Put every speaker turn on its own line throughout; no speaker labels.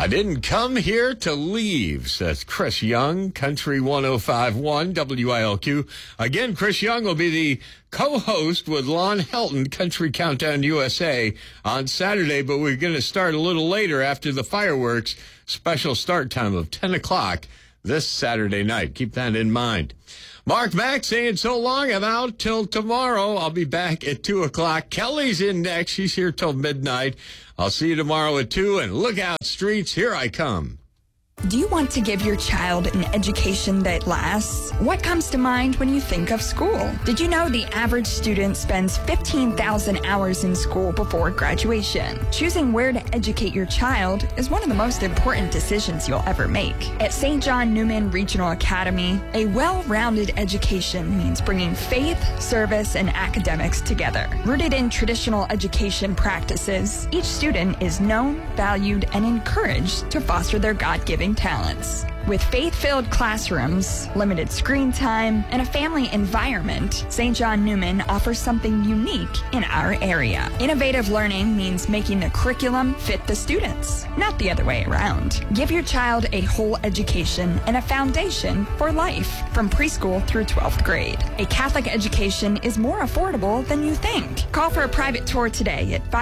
I didn't come here to leave, says Chris Young, Country 105.1 WILQ. Again, Chris Young will be the co-host with Lon Helton, Country Countdown USA, on Saturday, but we're going to start a little later after the fireworks. Special start time of 10 o'clock this Saturday night. Keep that in mind. Mark Mack saying so long. I'm out till tomorrow. I'll be back at 2 o'clock. Kelly's in next. She's here till midnight. I'll see you tomorrow at 2. And look out, streets. Here I come.
Do you want to give your child an education that lasts? What comes to mind when you think of school? Did you know the average student spends 15,000 hours in school before graduation? Choosing where to educate your child is one of the most important decisions you'll ever make. At St. John Newman Regional Academy, a well-rounded education means bringing faith, service, and academics together. Rooted in traditional education practices, each student is known, valued, and encouraged to foster their God-given talents. With faith-filled classrooms, limited screen time, and a family environment, St. John Newman offers something unique in our area. Innovative learning means making the curriculum fit the students, not the other way around. Give your child a whole education and a foundation for life, from preschool through 12th grade. A Catholic education is more affordable than you think. Call for a private tour today at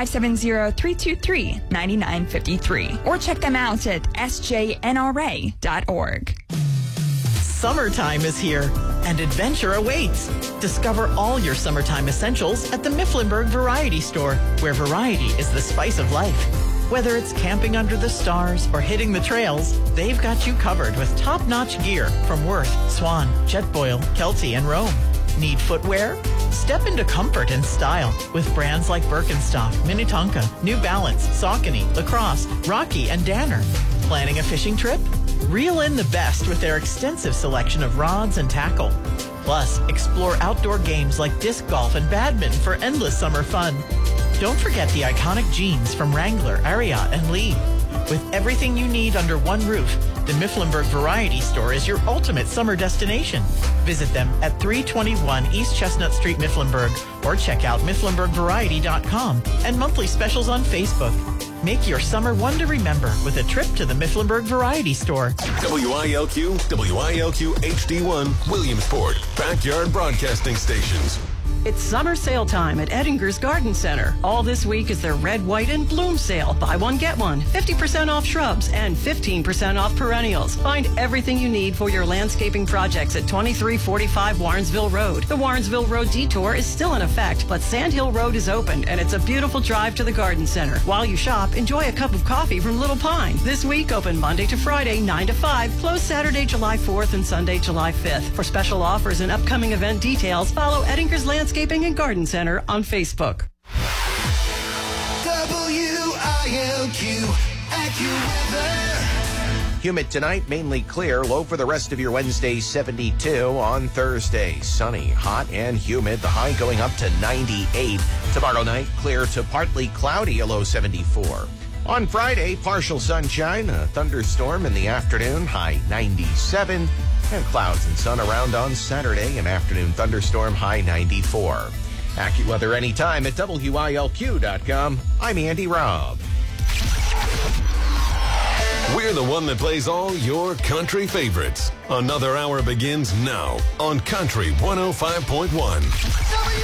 570-323-9953 or check them out at sjnra.org.
Summertime is here, and adventure awaits. Discover all your summertime essentials at the Mifflinburg Variety Store, where variety is the spice of life. Whether it's camping under the stars or hitting the trails, they've got you covered with top-notch gear from Worth, Swan, Jetboil, Kelty, and Rome. Need footwear? Step into comfort and style with brands like Birkenstock, Minnetonka, New Balance, Saucony, Lacrosse, Rocky, and Danner. Planning a fishing trip? Reel in the best with their extensive selection of rods and tackle. Plus, explore outdoor games like disc golf and badminton for endless summer fun. Don't forget the iconic jeans from Wrangler, Ariat, and Lee. With everything you need under one roof, the Mifflinburg Variety Store is your ultimate summer destination. Visit them at 321 East Chestnut Street, Mifflinburg, or check out mifflinburgvariety.com and monthly specials on Facebook. Make your summer one to remember with a trip to the Mifflinburg Variety Store.
WILQ, WILQ HD1, Williamsport, Backyard Broadcasting Stations.
It's summer sale time at Edinger's Garden Center. All this week is their red, white, and bloom sale. Buy one, get one. 50% off shrubs and 15% off perennials. Find everything you need for your landscaping projects at 2345 Warrensville Road. The Warrensville Road detour is still in effect, but Sand Hill Road is open, and it's a beautiful drive to the Garden Center. While you shop, enjoy a cup of coffee from Little Pine. This week, open Monday to Friday, 9 to 5. Closed Saturday, July 4th and Sunday, July 5th. For special offers and upcoming event details, follow Edinger's Landscaping and Garden Center on Facebook.
WILQ AccuWeather.
Humid tonight, mainly clear. Low for the rest of your Wednesday, 72. On Thursday, sunny, hot, and humid. The high going up to 98. Tomorrow night, clear to partly cloudy, a low 74. On Friday, partial sunshine, a thunderstorm in the afternoon, high 97. And clouds and sun around on Saturday, an afternoon thunderstorm, high 94. AccuWeather anytime at WILQ.com. I'm Andy Robb.
We're the one that plays all your country favorites. Another hour begins now on Country 105.1.